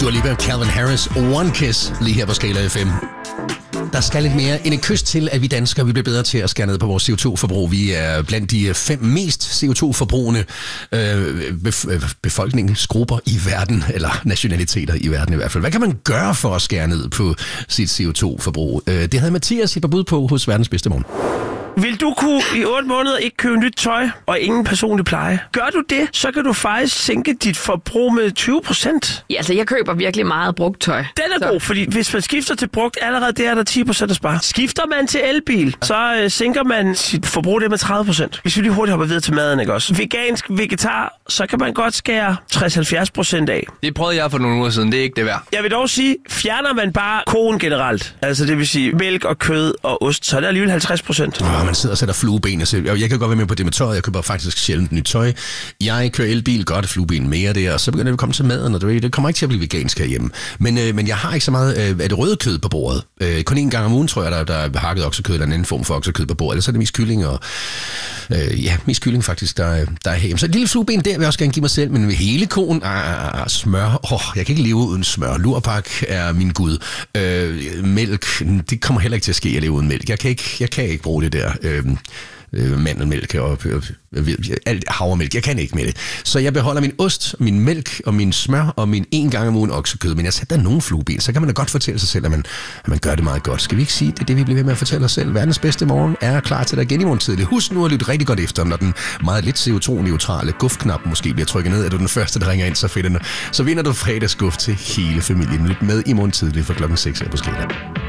Dua Lipa, Calvin Harris, One Kiss, lige her på Skala FM. Der skal lidt mere end et kys til, at vi danskere vi bliver bedre til at skære ned på vores CO2-forbrug. Vi er blandt de 5 mest CO2-forbrugende befolkningsgrupper i verden, eller nationaliteter i verden i hvert fald. Hvad kan man gøre for at skære ned på sit CO2-forbrug? Det havde Mathias et par bud på hos Verdens Bedste Morgen. Vil du kunne i 8 måneder ikke købe nyt tøj og ingen personlig pleje? Gør du det, så kan du faktisk sænke dit forbrug med 20%. Ja, altså jeg køber virkelig meget brugt tøj. Den er god, fordi hvis man skifter til brugt, allerede der er der 10% at spare. Skifter man til elbil, så sænker man sit forbrug det med 30%. Hvis vi lige hurtigt hopper videre til maden, ikke også? Vegansk, vegetar, så kan man godt skære 60-70% af. Det prøvede jeg for nogle uger siden, det er ikke det værd. Jeg vil dog sige, fjerner man bare koen generelt, altså det vil sige mælk og kød og ost, så er det alligevel 50%. Man sidder og sætter flueben. Jeg kan godt være med på det med tøjet. Jeg køber faktisk sjældent nyt tøj. Jeg kører elbil, godt flueben mere der, og så begynder det at komme til maden, og det kommer ikke til at blive vegansk herhjemme. Men jeg har ikke så meget af det røde kød på bordet. Kun en gang om ugen, tror jeg, der er hakket oksekød eller en anden form for oksekød på bordet. Ellers er det mest kylling, og mest kylling faktisk, der er herhjemme. Så et lille flueben der vil jeg også gerne give mig selv, men hele koen, smør. Jeg kan ikke leve uden smør. Lurpak er min gud. Mælk, det kommer heller ikke til at ske at leve uden mælk. Jeg kan ikke bruge det der. Mandelmælk og havremælk. Jeg kan ikke med det. Så jeg beholder min ost, min mælk og min smør og min 1 gang om ugen oksekød. Men jeg sætter nogle flueben, så kan man da godt fortælle sig selv, at man gør det meget godt. Skal vi ikke sige, det er det, vi bliver ved med at fortælle os selv? Verdens bedste morgen er klar til dig igen i morgen tidlig. Husk nu at lytte rigtig godt efter, når den meget lidt CO2-neutrale gufknap måske bliver trykket ned. Er du den første, der ringer ind, så vinder du fredagsguf til hele familien. Lyt med i morgen tidlig fra klokken 6 her på Skala.